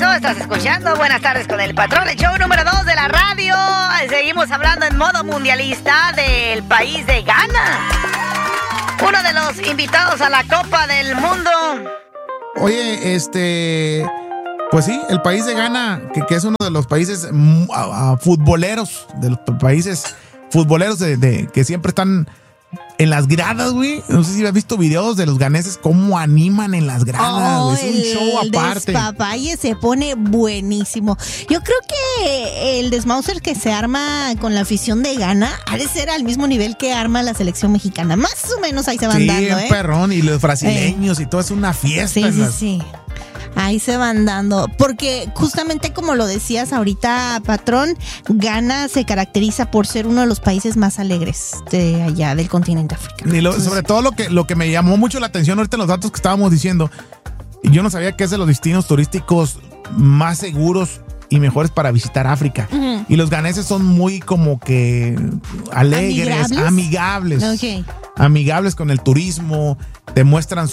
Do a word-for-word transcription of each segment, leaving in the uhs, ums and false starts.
regreso, estás escuchando Buenas tardes con el patrón, el show número dos de la radio. Seguimos hablando en modo mundialista del país de Ghana, uno de los invitados a la Copa del Mundo. Oye, este... Pues sí, el país de Ghana, que, que es uno de los países uh, uh, futboleros, de los países futboleros de, de, que siempre están en las gradas, güey. No sé si has visto videos de los ganeses, cómo animan en las gradas. Oh, es un el, show aparte. El despapalle se pone buenísimo. Yo creo que el desmauser que se arma con la afición de Ghana ha de ser al mismo nivel que arma la selección mexicana. Más o menos ahí se van sí, dando, ¿eh? perrón, y los brasileños eh. y todo, es una fiesta. Sí, sí, las... sí. Ahí se van dando, porque justamente como lo decías ahorita, patrón, Ghana se caracteriza por ser uno de los países más alegres de allá del continente africano. Y lo, sobre todo lo que, lo que me llamó mucho la atención ahorita en los datos que estábamos diciendo, yo no sabía que es de los destinos turísticos más seguros y mejores para visitar África. Uh-huh. Y los ganeses son muy como que alegres, amigables. Amigables, okay. amigables con el turismo, te muestran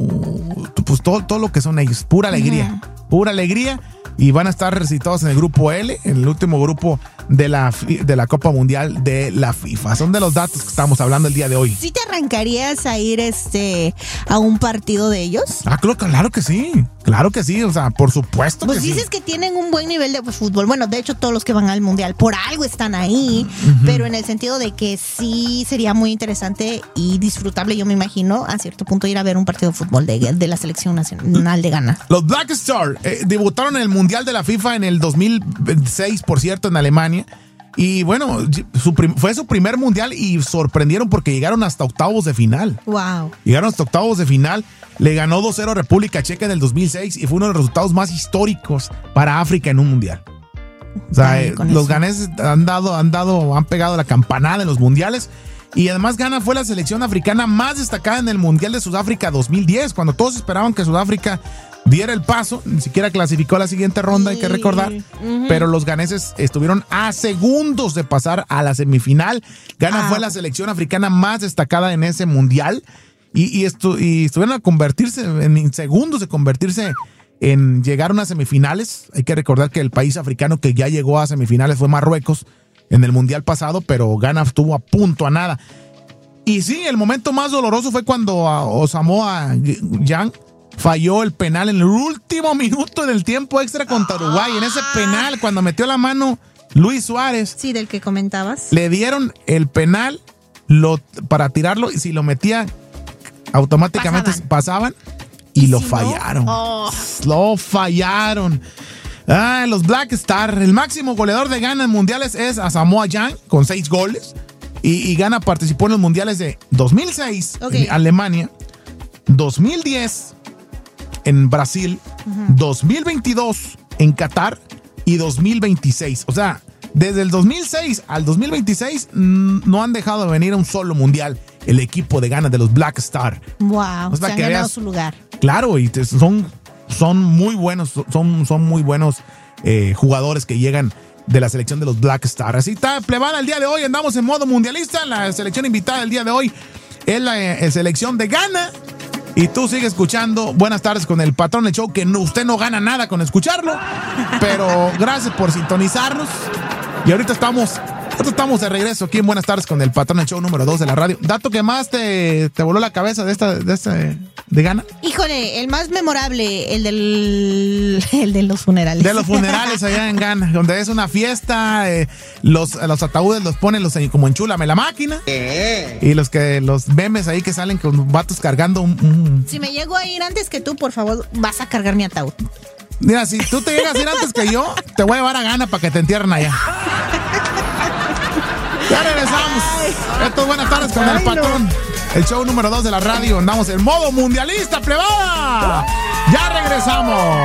su, pues todo, todo lo que son ellos, pura alegría, uh-huh. pura alegría. Y van a estar recitados en el grupo L, en el último grupo de la, de la Copa Mundial de la FIFA. Son de los datos que estamos hablando el día de hoy. ¿Sí te arrancarías a ir este a un partido de ellos? Ah, claro, claro que sí. Claro que sí, o sea, por supuesto pues que sí. Pues dices que tienen un buen nivel de fútbol. Bueno, de hecho, todos los que van al Mundial por algo están ahí, uh-huh. pero en el sentido de que sí sería muy interesante y disfrutable, yo me imagino, a cierto punto ir a ver un partido de fútbol de, de la selección nacional de Ghana. Los Black Stars eh, debutaron en el Mundial de la FIFA en el dos mil seis, por cierto, en Alemania. Y bueno, su prim- fue su primer mundial y sorprendieron porque llegaron hasta octavos de final. Wow. Llegaron hasta octavos de final. Le ganó dos cero a República Checa en el dos mil seis y fue uno de los resultados más históricos para África en un mundial. O sea, eh, los ganeses han dado, han dado, han pegado la campanada en los mundiales. Y además Ghana fue la selección africana más destacada en el Mundial de Sudáfrica dos mil diez, cuando todos esperaban que Sudáfrica diera el paso. Ni siquiera clasificó a la siguiente ronda, hay que recordar. Uh-huh. Pero los ganeses estuvieron a segundos de pasar a la semifinal. Ghana ah. fue la selección africana más destacada en ese Mundial. Y, y, estu- y estuvieron a convertirse, en segundos de convertirse en llegar a unas semifinales. Hay que recordar que el país africano que ya llegó a semifinales fue Marruecos en el Mundial pasado, pero Ghana estuvo a punto a nada. Y sí, el momento más doloroso fue cuando Osamoa Gyan falló el penal en el último minuto del tiempo extra contra Uruguay. En ese penal, cuando metió la mano Luis Suárez. Sí, del que comentabas. Le dieron el penal lo, para tirarlo, y si lo metía, automáticamente pasaban, pasaban y, ¿Y lo si fallaron. No? Oh. Lo fallaron. Ah, los Black Stars. El máximo goleador de Ghana en mundiales es Asamoah Gyan, con seis goles. Y, y Ghana participó en los mundiales de dos mil seis okay. en Alemania, dos mil diez en Brasil, uh-huh. dos mil veintidós en Qatar y dos mil veintiséis. O sea, desde el dos mil seis al dos mil veintiséis mmm, no han dejado de venir a un solo mundial el equipo de Ghana de los Black Stars. Wow, o sea, se han ganado veas, su lugar. Claro, y te, son, son muy buenos, son, son muy buenos eh, jugadores que llegan de la selección de los Black Stars. Así está, plebada, el día de hoy andamos en modo mundialista. La selección invitada el día de hoy es la eh, selección de Ghana. Y tú sigues escuchando Buenas tardes con el patrón del show, que no, usted no gana nada con escucharlo. Pero gracias por sintonizarnos. Y ahorita estamos, ahorita estamos de regreso aquí en Buenas tardes con el patrón del show número dos de la radio. ¿Dato que más te, te voló la cabeza de esta, de esta, de Ghana? Híjole, el más memorable, el del, el de los funerales. De los funerales allá en Ghana, donde es una fiesta, eh, los, los ataúdes los ponen los, como enchúlame la máquina. ¿Qué? Y los que los memes ahí que salen con vatos cargando un, un... Si me llego a ir antes que tú, por favor, vas a cargar mi ataúd. Mira, si tú te llegas a ir antes que yo, te voy a llevar a Ghana para que te entierren allá. Ya regresamos. Esto es Buenas tardes con el patrón. El show número dos de la radio. Andamos en modo mundialista, plebada. Ya regresamos.